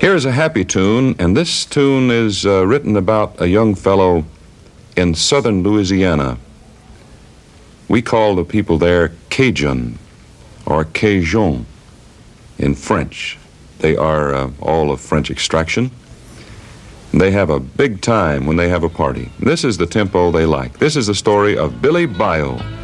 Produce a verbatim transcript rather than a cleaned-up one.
Here's a happy tune, and this tune is uh, written about a young fellow in southern Louisiana. We call the people there Cajun or Cajun in French. They are uh, all of French extraction. They have a big time when they have a party. This is the tempo they like. This is the story of Billy Bayou.